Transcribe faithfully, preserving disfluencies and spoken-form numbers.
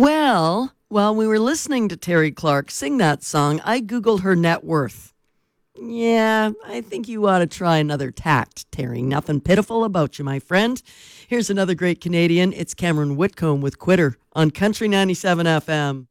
Well, while we were listening to Terry Clark sing that song, I Googled her net worth. Yeah, I think you ought to try another tact, Terry. Nothing pitiful about you, my friend. Here's another great Canadian. It's Cameron Whitcomb with Quitter on Country ninety-seven F M.